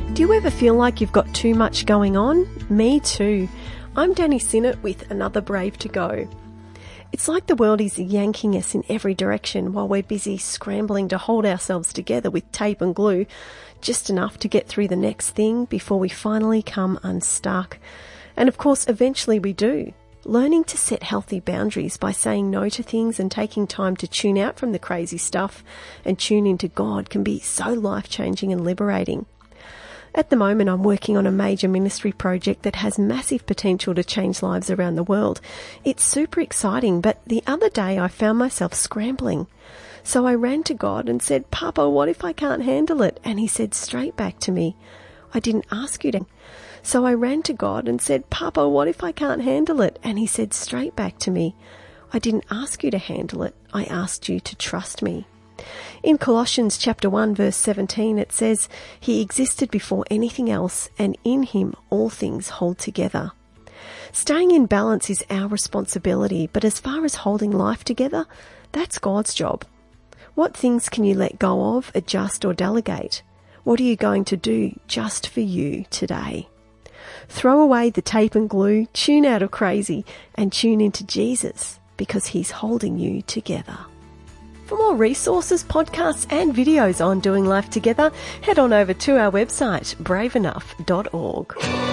Do you ever feel like you've got too much going on? Me too. I'm Danny Sinnott with another Brave to Go. It's like the world is yanking us in every direction while we're busy scrambling to hold ourselves together with tape and glue, just enough to get through the next thing before we finally come unstuck. And of course, eventually we do. Learning to set healthy boundaries by saying no to things and taking time to tune out from the crazy stuff and tune into God can be so life-changing and liberating. At the moment, I'm working on a major ministry project that has massive potential to change lives around the world. It's super exciting, but the other day I found myself scrambling. So I ran to God and said, "Papa, what if I can't handle it?" And he said straight back to me, "I didn't ask you to." So I ran to God and said, "Papa, what if I can't handle it?" And he said straight back to me, "I didn't ask you to handle it. I asked you to trust me." In Colossians chapter 1 verse 17 it says, "He existed before anything else, and in him all things hold together." Staying in balance is our responsibility, but as far as holding life together, that's God's job. What things can you let go of, adjust or delegate? What are you going to do just for you today? Throw away the tape and glue, tune out of crazy, and tune into Jesus, because he's holding you together. For more resources, podcasts and videos on doing life together, head on over to our website, braveenough.org.